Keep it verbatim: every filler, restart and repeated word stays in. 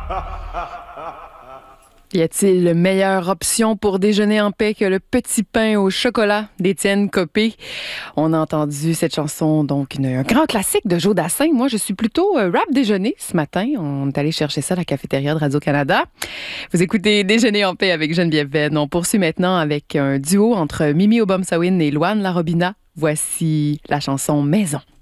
Y a-t-il une meilleure option pour déjeuner en paix que le petit pain au chocolat d'Étienne Copé? On a entendu cette chanson, donc une, un grand classique de Joe Dassin. Moi, je suis plutôt euh, rap déjeuner ce matin. On est allé chercher ça à la cafétéria de Radio-Canada. Vous écoutez Déjeuner en paix avec Geneviève Venn. On poursuit maintenant avec un duo entre Mimi Obomsawin et Louane Larobina. Voici la chanson Maison.